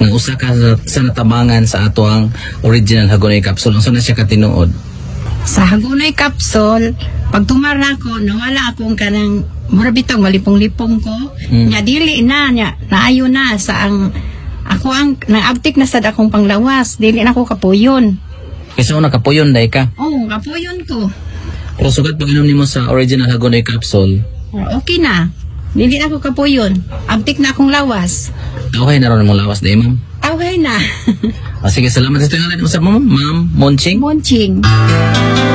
nga usa ka sa natabangan sa ato ang original Hagonoy capsule. Unsa na siya katinuod? Sa Hagonoy capsule, pag tumara ko, nawala akong kanang mura bitong malipong-lipong ko. Nya dili na, nya naayo na sa ang ako ang naabtik na sad akong panglawas. Dili na ako kapuyon. Kasi una kapuyon day ka. Oh, kapuyon ko. Pero sugat pag inom nimo sa original Hagonoy capsule, Okay na. Dili na ako kapuyon. Abtik na akong lawas. okay na ron mo lawas day, ma'am. Okay na. Sige, salamat sa ito nga sa ma'am, Ma'am Monching. Monching.